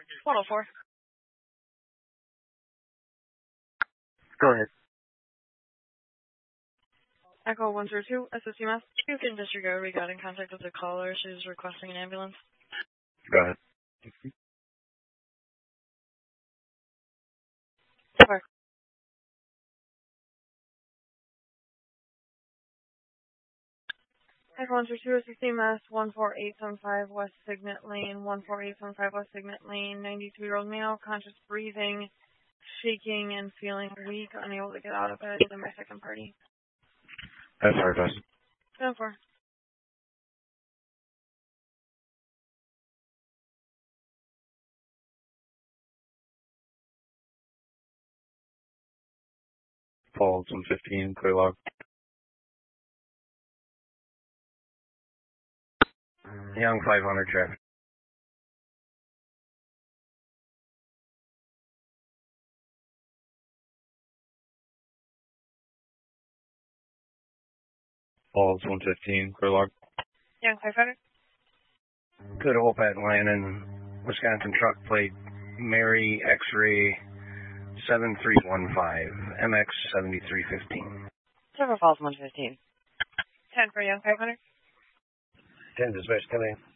104. Go ahead. Echo 102, SSC Mass. You can disregard. We got in contact with the caller. She's requesting an ambulance. Go ahead. Over. Echo 132, SSC Mass. 14875 West Signet Lane. 14875 West Signet Lane. 92-year-old male, conscious breathing, shaking and feeling weak, unable to get out of bed. In my second party. That's our best. 10-4. Falls 115, clear log. Young 500 traffic. Falls 115, clear log. Young 500. Good Olpat Landon, Wisconsin truck plate, Mary X-ray 7315, MX 7315. Silver Falls 115. 10 for Young 500. 10 dispatch, come in.